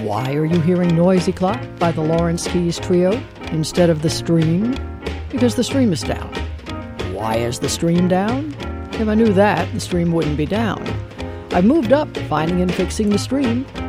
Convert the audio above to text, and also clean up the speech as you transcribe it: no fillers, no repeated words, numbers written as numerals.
Why are you hearing Noisy Clock by the Lawrence Keys Trio instead of The Stream? Because the stream is down. Why is the stream down? If I knew that, the stream wouldn't be down. I've moved up, finding and fixing the stream.